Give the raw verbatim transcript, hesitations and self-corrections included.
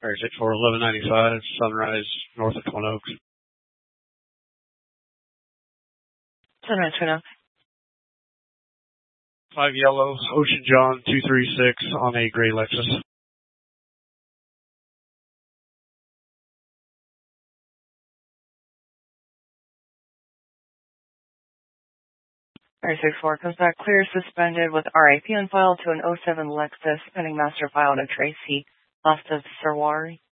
Or is it for eleven ninety-five, Sunrise, north of Twin Oaks? Sunrise, Twin Oaks. Five yellow, Ocean John two three six on a gray Lexus. three six four comes back clear, suspended with R A P on file to an oh seven Lexus, pending master file to Tracy, last of Sirwari.